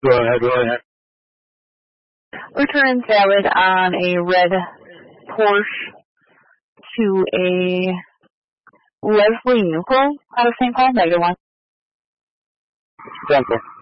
Go ahead. Return valid on a red Porsche to a Leslie Newell out of St. Paul, negative 1. Cancel.